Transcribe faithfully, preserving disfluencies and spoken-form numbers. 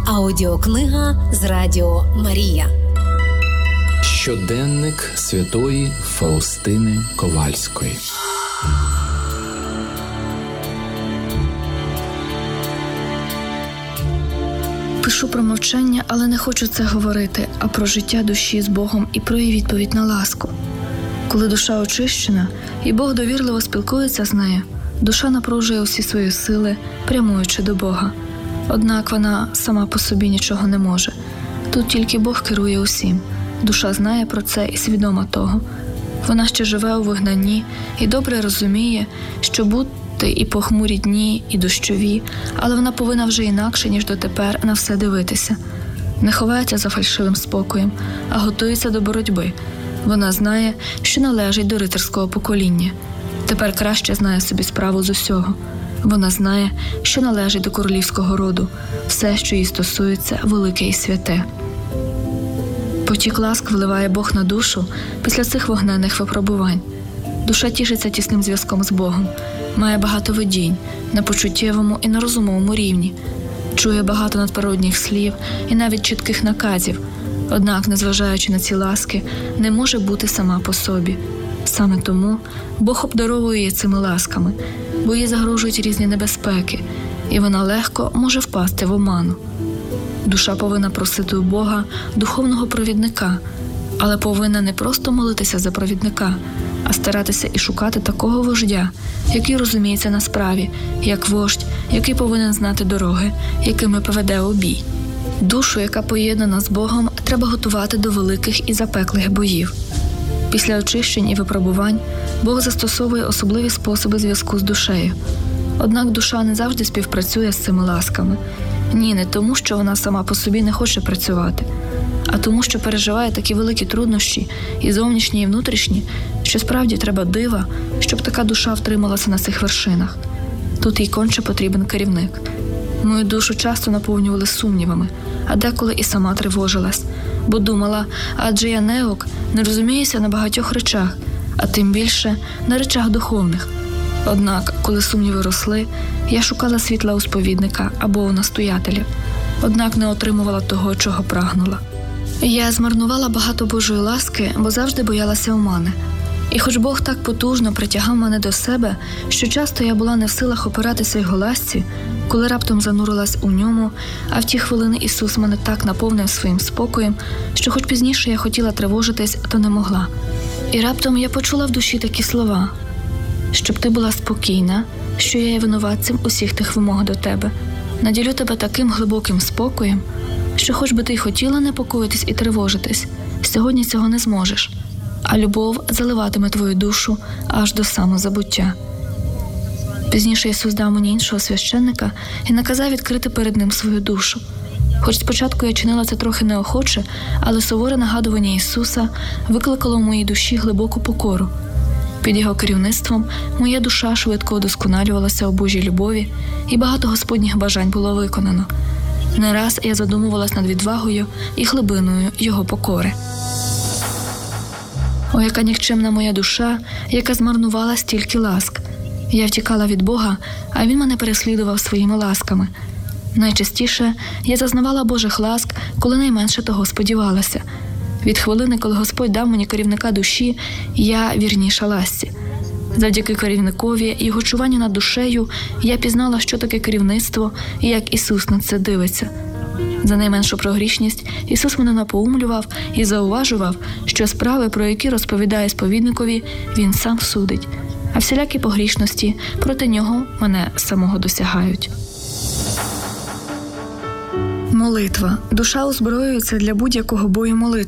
Аудіокнига з Радіо Марія. Щоденник святої Фаустини Ковальської. Пишу про мовчання, але не хочу це говорити, а про життя душі з Богом і про її відповідь на ласку. Коли душа очищена, і Бог довірливо спілкується з нею, душа напружує усі свої сили, прямуючи до Бога. Однак вона сама по собі нічого не може. Тут тільки Бог керує усім. Душа знає про це і свідома того. Вона ще живе у вигнанні і добре розуміє, що бути і похмурі дні, і дощові, але вона повинна вже інакше, ніж дотепер, на все дивитися. Не ховається за фальшивим спокоєм, а готується до боротьби. Вона знає, що належить до рицарського покоління. Тепер краще знає собі справу з усього. Вона знає, що належить до королівського роду. Все, що їй стосується, велике і святе. Потік ласк вливає Бог на душу після цих вогненних випробувань. Душа тішиться тісним зв'язком з Богом, має багато видінь на почуттєвому і на розумовому рівні, чує багато надприродних слів і навіть чітких наказів, однак, незважаючи на ці ласки, не може бути сама по собі. Саме тому Бог обдаровує її цими ласками, бо їй загрожують різні небезпеки, і вона легко може впасти в оману. Душа повинна просити у Бога духовного провідника, але повинна не просто молитися за провідника, а старатися і шукати такого вождя, який розуміється на справі, як вождь, який повинен знати дороги, якими поведе у бій. Душу, яка поєднана з Богом, треба готувати до великих і запеклих боїв. Після очищень і випробувань Бог застосовує особливі способи зв'язку з душею. Однак душа не завжди співпрацює з цими ласками. Ні, не тому, що вона сама по собі не хоче працювати, а тому, що переживає такі великі труднощі, і зовнішні, і внутрішні, що справді треба дива, щоб така душа втрималася на цих вершинах. Тут їй конче потрібен керівник. Мою душу часто наповнювали сумнівами, а деколи і сама тривожилась, бо думала, адже я неук, не розуміюся на багатьох речах, а тим більше на речах духовних. Однак, коли сумніви росли, я шукала світла у сповідника або у настоятеля, однак не отримувала того, чого прагнула. Я змарнувала багато Божої ласки, бо завжди боялася омани. І хоч Бог так потужно притягав мене до себе, що часто я була не в силах опиратися його ласці, коли раптом занурилась у ньому, а в ті хвилини Ісус мене так наповнив своїм спокоєм, що хоч пізніше я хотіла тривожитись, то не могла. І раптом я почула в душі такі слова: «Щоб ти була спокійна, що я є винуватцем усіх тих вимог до тебе. Наділю тебе таким глибоким спокоєм, що хоч би ти й хотіла непокоїтись і тривожитись, сьогодні цього не зможеш, а любов заливатиме твою душу аж до самозабуття». Пізніше Ісус дав мені іншого священника і наказав відкрити перед ним свою душу. Хоч спочатку я чинила це трохи неохоче, але суворе нагадування Ісуса викликало в моїй душі глибоку покору. Під його керівництвом моя душа швидко удосконалювалася у Божій любові, і багато Господніх бажань було виконано. Не раз я задумувалась над відвагою і глибиною його покори. О, яка нікчемна моя душа, яка змарнувала стільки ласк! Я втікала від Бога, а Він мене переслідував своїми ласками. Найчастіше я зазнавала Божих ласк, коли найменше того сподівалася. Від хвилини, коли Господь дав мені керівника душі, я вірніша ласці. Завдяки керівникові і його чуванню над душею я пізнала, що таке керівництво і як Ісус на це дивиться. За найменшу прогрішність Ісус мене напоумлював і зауважував, що справи, про які розповідає сповідникові, Він сам судить, а всілякі погрішності проти нього мене самого досягають. Молитва. Душа озброюється для будь-якого бою молитви.